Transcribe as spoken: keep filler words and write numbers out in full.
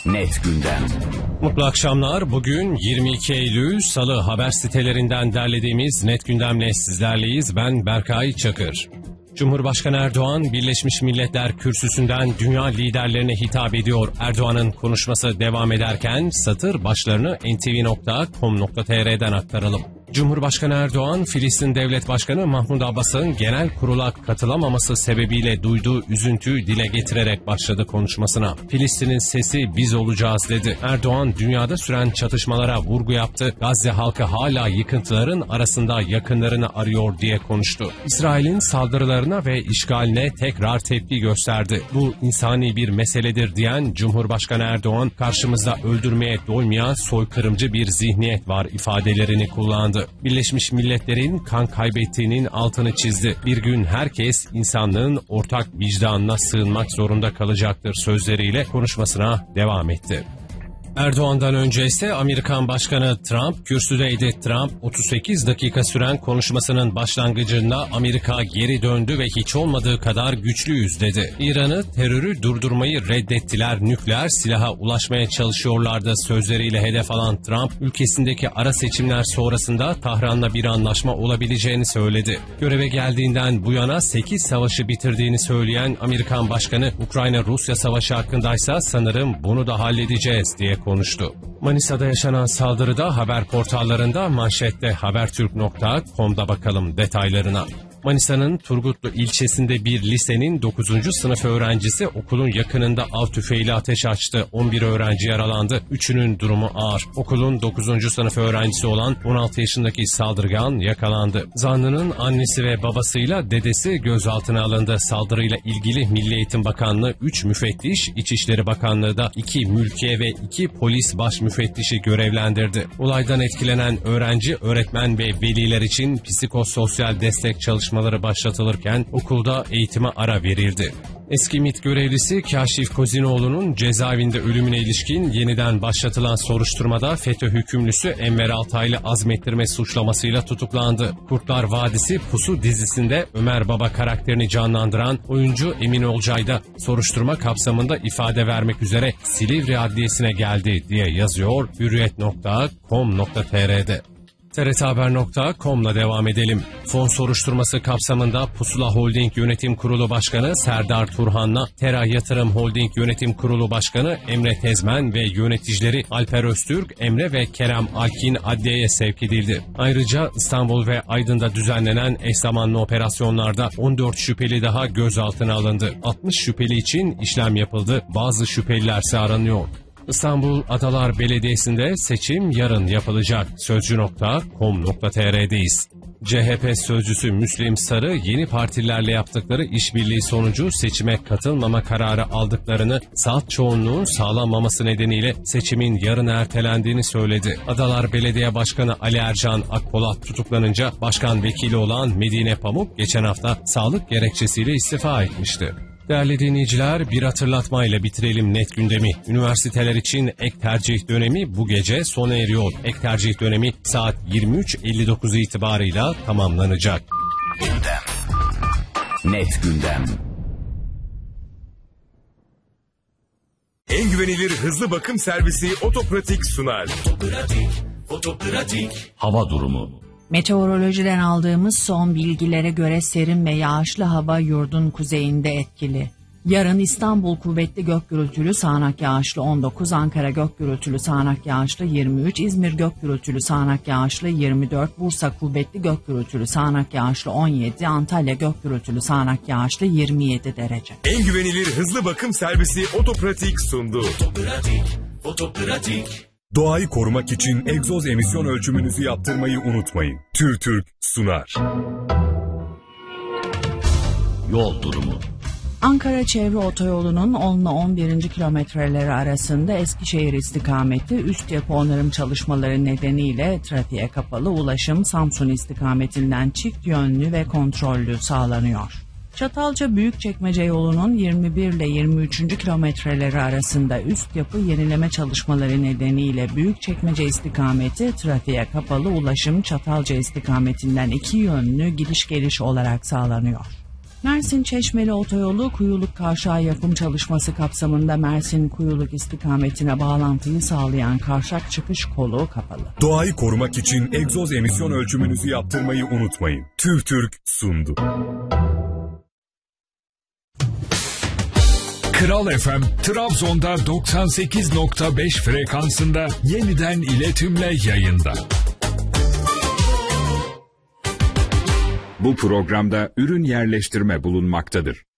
Net Gündem. Mutlu akşamlar. Bugün yirmi iki Eylül Salı, haber sitelerinden derlediğimiz Net Gündem'le sizlerleyiz. Ben Berkay Çakır. Cumhurbaşkanı Erdoğan, Birleşmiş Milletler Kürsüsü'nden dünya liderlerine hitap ediyor. Erdoğan'ın konuşması devam ederken satır başlarını en te ve nokta com nokta te er'den aktaralım. Cumhurbaşkanı Erdoğan, Filistin Devlet Başkanı Mahmud Abbas'ın genel kurula katılamaması sebebiyle duyduğu üzüntüyü dile getirerek başladı konuşmasına. Filistin'in sesi biz olacağız dedi. Erdoğan, dünyada süren çatışmalara vurgu yaptı. Gazze halkı hala yıkıntıların arasında yakınlarını arıyor diye konuştu. İsrail'in saldırılarına ve işgaline tekrar tepki gösterdi. Bu insani bir meseledir diyen Cumhurbaşkanı Erdoğan, karşımızda öldürmeye doymayan soykırımcı bir zihniyet var ifadelerini kullandı. Birleşmiş Milletler'in kan kaybettiğinin altını çizdi. Bir gün herkes insanlığın ortak vicdanına sığınmak zorunda kalacaktır sözleriyle konuşmasına devam etti. Erdoğan'dan önce ise Amerikan Başkanı Trump kürsüdeydi. Trump otuz sekiz dakika süren konuşmasının başlangıcında Amerika geri döndü ve hiç olmadığı kadar güçlüyüz dedi. İran'ı terörü durdurmayı reddettiler, nükleer silaha ulaşmaya çalışıyorlardı sözleriyle hedef alan Trump, ülkesindeki ara seçimler sonrasında Tahran'la bir anlaşma olabileceğini söyledi. Göreve geldiğinden bu yana sekiz savaşı bitirdiğini söyleyen Amerikan Başkanı, Ukrayna-Rusya savaşı hakkındaysa sanırım bunu da halledeceğiz diye konuştu. Manisa'da yaşanan saldırıda haber portallarında, manşette habertürk nokta com'da bakalım detaylarına. Manisa'nın Turgutlu ilçesinde bir lisenin dokuzuncu sınıf öğrencisi okulun yakınında av tüfeğiyle ateş açtı. on bir öğrenci yaralandı. Üçünün durumu ağır. Okulun dokuzuncu sınıf öğrencisi olan on altı yaşındaki saldırgan yakalandı. Zanlının annesi ve babasıyla dedesi gözaltına alındı. Saldırıyla ilgili Milli Eğitim Bakanlığı üç müfettiş, İçişleri Bakanlığı da iki mülkiye ve iki polis baş müfettişi görevlendirdi. Olaydan etkilenen öğrenci, öğretmen ve veliler için psikososyal destek çalışmaları başlatılırken okulda eğitime ara verildi. Eski MİT görevlisi Kaşif Kozinoğlu'nun cezaevinde ölümüne ilişkin yeniden başlatılan soruşturmada FETÖ hükümlüsü Enver Altaylı azmettirme suçlamasıyla tutuklandı. Kurtlar Vadisi Pusu dizisinde Ömer Baba karakterini canlandıran oyuncu Emin Olcay da soruşturma kapsamında ifade vermek üzere Silivri Adliyesi'ne geldi diye yazıyor hürriyet nokta com nokta te er'de. te er te haber nokta com'la devam edelim. Fon soruşturması kapsamında Pusula Holding Yönetim Kurulu Başkanı Serdar Turhan'la Tera Yatırım Holding Yönetim Kurulu Başkanı Emre Tezmen ve yöneticileri Alper Öztürk, Emre ve Kerem Alkin adliyeye sevk edildi. Ayrıca İstanbul ve Aydın'da düzenlenen eş zamanlı operasyonlarda on dört şüpheli daha gözaltına alındı. altmış şüpheli için işlem yapıldı. Bazı şüphelilerse aranıyor. İstanbul Adalar Belediyesi'nde seçim yarın yapılacak. sözcü nokta com nokta te er'deyiz. C H P sözcüsü Müslim Sarı, yeni partilerle yaptıkları işbirliği sonucu seçime katılmama kararı aldıklarını, salt çoğunluğun sağlanmaması nedeniyle seçimin yarın ertelendiğini söyledi. Adalar Belediye Başkanı Ali Ercan Akpolat tutuklanınca başkan vekili olan Medine Pamuk geçen hafta sağlık gerekçesiyle istifa etmişti. Değerli dinleyiciler, bir hatırlatmayla bitirelim Net Gündemi. Üniversiteler için ek tercih dönemi bu gece sona eriyor. Ek tercih dönemi saat yirmi üç elli dokuz itibarıyla tamamlanacak. Gündem. Net Gündem. En güvenilir hızlı bakım servisi Otopratik sunar. Otopratik, Otopratik. Hava durumu. Meteorolojiden aldığımız son bilgilere göre serin ve yağışlı hava yurdun kuzeyinde etkili. Yarın İstanbul kuvvetli gök gürültülü sağanak yağışlı on dokuz, Ankara gök gürültülü sağanak yağışlı yirmi üç, İzmir gök gürültülü sağanak yağışlı yirmi dört, Bursa kuvvetli gök gürültülü sağanak yağışlı on yedi, Antalya gök gürültülü sağanak yağışlı yirmi yedi derece. En güvenilir hızlı bakım servisi Otopratik sundu. Otopratik, Otopratik. Doğayı korumak için egzoz emisyon ölçümünüzü yaptırmayı unutmayın. TÜRTÜRK sunar. Yol durumu. Ankara Çevre Otoyolu'nun on ile on birinci kilometreleri arasında Eskişehir istikameti üst yapı onarım çalışmaları nedeniyle trafiğe kapalı, ulaşım Samsun istikametinden çift yönlü ve kontrollü sağlanıyor. Çatalca Büyükçekmece yolunun yirmi bir ile yirmi üçüncü kilometreleri arasında üst yapı yenileme çalışmaları nedeniyle Büyükçekmece istikameti trafiğe kapalı, ulaşım Çatalca istikametinden iki yönlü gidiş geliş olarak sağlanıyor. Mersin Çeşmeli Otoyolu Kuyuluk Kavşağı yapım çalışması kapsamında Mersin Kuyuluk istikametine bağlantıyı sağlayan kavşak çıkış kolu kapalı. Doğayı korumak için egzoz emisyon ölçümünüzü yaptırmayı unutmayın. TÜRTÜRK sundu. Kral F M, Trabzon'da doksan sekiz nokta beş frekansında yeniden iletimle yayında. Bu programda ürün yerleştirme bulunmaktadır.